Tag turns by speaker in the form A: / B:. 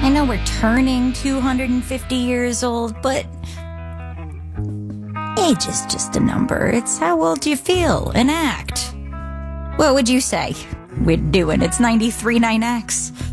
A: I know we're turning 250 years old, but age is just a number. It's how old you feel and act. What would you say we're doing? It's 93.9X.